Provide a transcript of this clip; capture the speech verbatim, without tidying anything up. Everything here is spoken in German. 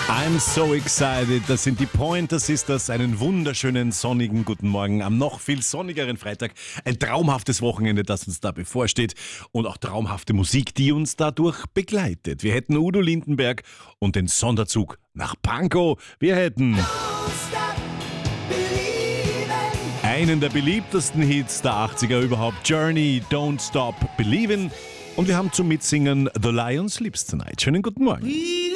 I'm so excited. Das sind die Pointer Sisters. Einen wunderschönen sonnigen guten Morgen am noch viel sonnigeren Freitag. Ein traumhaftes Wochenende, das uns da bevorsteht. Und auch traumhafte Musik, die uns dadurch begleitet. Wir hätten Udo Lindenberg und den Sonderzug nach Pankow. Wir hätten einen der beliebtesten Hits der achtziger überhaupt. Journey, Don't Stop Believin'. Und wir haben zum Mitsingen The Lion Sleeps Tonight. Schönen guten Morgen.